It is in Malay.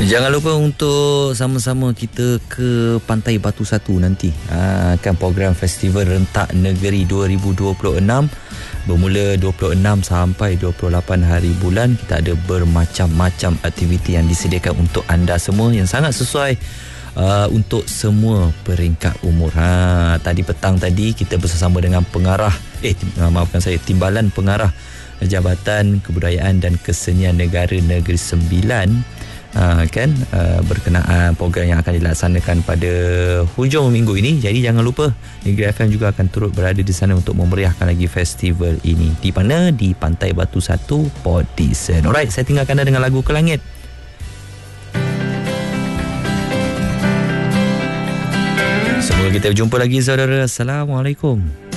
Jangan lupa untuk sama-sama kita ke Pantai Batu Satu nanti. Kan program Festival Rentak Negeri 2026 bermula 26 sampai 28 hari bulan. Kita ada bermacam-macam aktiviti yang disediakan untuk anda semua yang sangat sesuai untuk semua peringkat umur. Tadi petang tadi kita bersama dengan Timbalan Pengarah Jabatan Kebudayaan dan Kesenian Negara Negeri Sembilan, berkenaan program yang akan dilaksanakan pada hujung minggu ini. Jadi jangan lupa Negeri FM juga akan turut berada di sana untuk memeriahkan lagi festival ini. Di mana? Di Pantai Batu Satu, Port Dickson. Alright, saya tinggalkan anda dengan lagu Ke Langit. Semoga kita berjumpa lagi saudara. Assalamualaikum.